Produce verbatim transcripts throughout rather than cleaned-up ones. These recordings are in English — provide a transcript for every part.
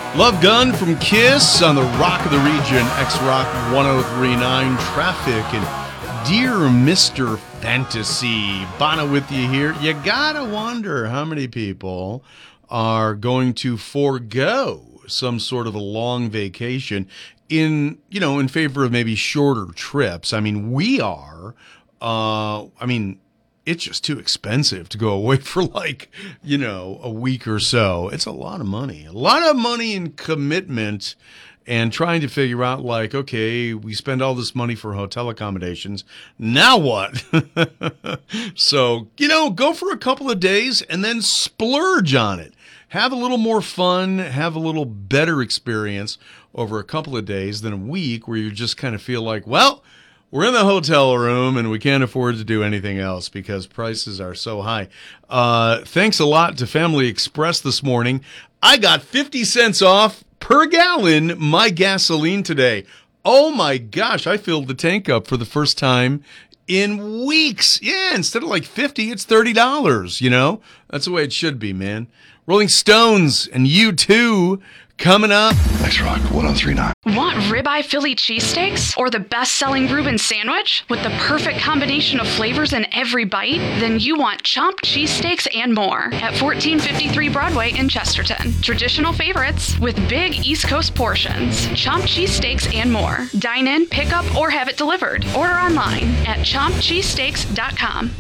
Love Gun from Kiss on the Rock of the Region, X-Rock one oh three point nine Traffic, and Dear Mister Fantasy. Bono with you here. You gotta wonder how many people are going to forego some sort of a long vacation in, you know, in favor of maybe shorter trips. I mean, we are. Uh, I mean, it's just too expensive to go away for like, you know, a week or so. It's a lot of money, a lot of money and commitment, and trying to figure out like, okay, we spend all this money for hotel accommodations. Now what? So, you know, go for a couple of days and then splurge on it. Have a little more fun, have a little better experience over a couple of days than a week where you just kind of feel like, well, we're in the hotel room and we can't afford to do anything else because prices are so high. Uh, thanks a lot to Family Express this morning. I got fifty cents off per gallon my gasoline today. Oh my gosh, I filled the tank up for the first time in weeks. Yeah, instead of like fifty, it's thirty dollars, you know? That's the way it should be, man. Rolling Stones and U two coming up. X-Rock one oh three point nine. Want ribeye Philly cheesesteaks or the best-selling Reuben sandwich with the perfect combination of flavors in every bite? Then you want Chomp cheesesteaks and more at fourteen fifty-three Broadway in Chesterton. Traditional favorites with big East Coast portions. Chomp cheesesteaks and more. Dine in, pick up, or have it delivered. Order online at chomp cheesesteaks dot com.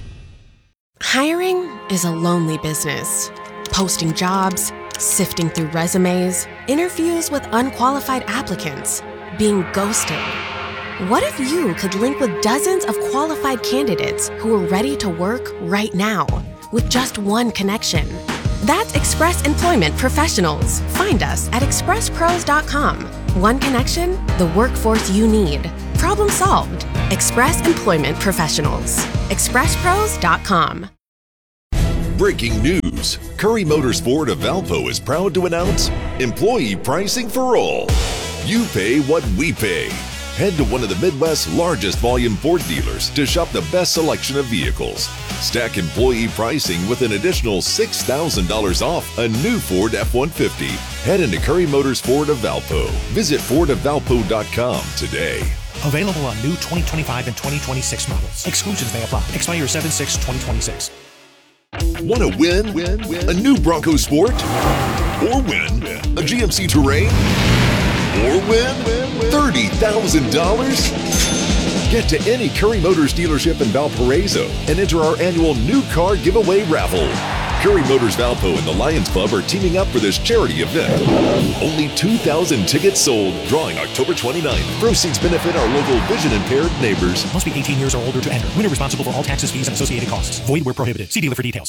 Hiring is a lonely business. Posting jobs, sifting through resumes, interviews with unqualified applicants, being ghosted. What if you could link with dozens of qualified candidates who are ready to work right now with just one connection? That's Express Employment Professionals. Find us at express pros dot com. One connection, the workforce you need. Problem solved. Express Employment Professionals. express pros dot com. Breaking news. Curry Motors Ford of Valpo is proud to announce employee pricing for all. You pay what we pay. Head to one of the Midwest's largest volume Ford dealers to shop the best selection of vehicles. Stack employee pricing with an additional six thousand dollars off a new Ford F one fifty. Head into Curry Motors Ford of Valpo. Visit ford of valpo dot com today. Available on new twenty twenty-five and twenty twenty-six models. Exclusions may apply. Expire seven six twenty twenty-six. Want to win? Win, win? A new Bronco Sport? Or win a G M C Terrain? Or win thirty thousand dollars? Get to any Curry Motors dealership in Valparaiso and enter our annual new car giveaway raffle. Curry Motors Valpo and the Lions Club are teaming up for this charity event. Only two thousand tickets sold, drawing October twenty-ninth. Proceeds benefit our local vision-impaired neighbors. Must be eighteen years or older to enter. Winner responsible for all taxes, fees, and associated costs. Void where prohibited. See dealer for details.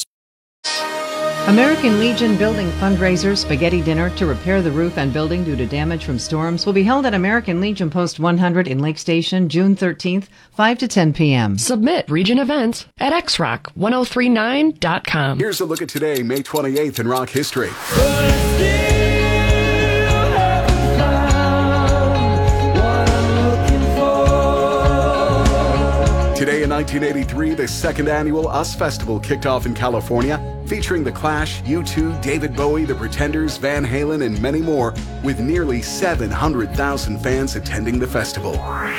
American Legion Building fundraiser Spaghetti Dinner to repair the roof and building due to damage from storms will be held at American Legion Post one hundred in Lake Station, June thirteenth, five to ten p.m. Submit region events at x rock ten thirty-nine dot com. Here's a look at today, May twenty-eighth in rock history. Today in nineteen eighty-three, the second annual US Festival kicked off in California, featuring The Clash, U two, David Bowie, The Pretenders, Van Halen, and many more, with nearly seven hundred thousand fans attending the festival.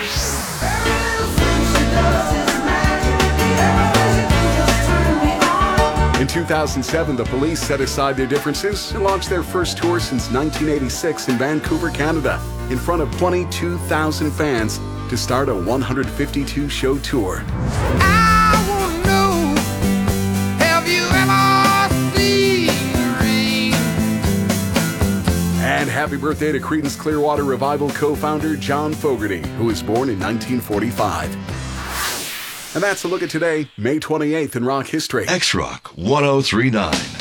In two thousand seven, the Police set aside their differences and launched their first tour since nineteen eighty-six in Vancouver, Canada, in front of twenty-two thousand fans to start a one hundred fifty-two show tour. I wanna know, have you ever seen the rain? And happy birthday to Creedence Clearwater Revival co-founder John Fogerty, who was born in nineteen forty-five. And that's a look at today, May twenty-eighth in rock history. X-Rock one oh three point nine.